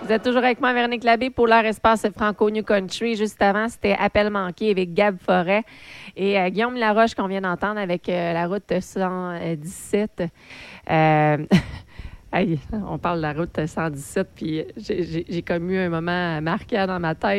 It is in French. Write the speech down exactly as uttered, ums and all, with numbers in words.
Vous êtes toujours avec moi, Véronique Labbé, pour leur espace Franco New Country. Juste avant, c'était Appel manqué avec Gab Forêt et euh, Guillaume Laroche qu'on vient d'entendre avec euh, la route cent dix-sept. Euh, hey, on parle de la route cent dix-sept, puis j'ai, j'ai, j'ai comme eu un moment marquant dans ma tête.